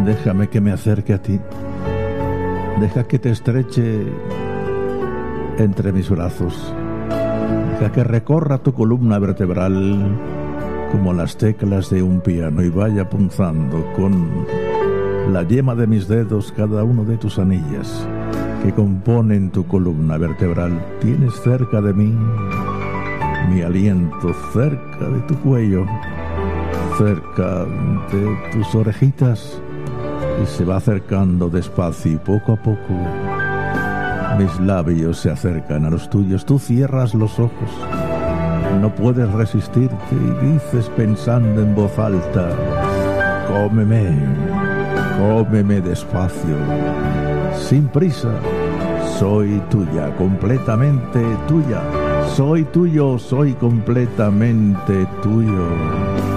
Déjame que me acerque a ti. Deja que te estreche entre mis brazos. Deja que recorra tu columna vertebral como las teclas de un piano y vaya punzando con la yema de mis dedos cada uno de tus anillas que componen tu columna vertebral. Tienes cerca de mí mi aliento, cerca de tu cuello, cerca de tus orejitas, y se va acercando despacio y poco a poco mis labios se acercan a los tuyos. Tú cierras los ojos, no puedes resistirte y dices pensando en voz alta: cómeme, cómeme despacio, sin prisa. Soy tuya, completamente tuya. Soy tuyo, soy completamente tuyo.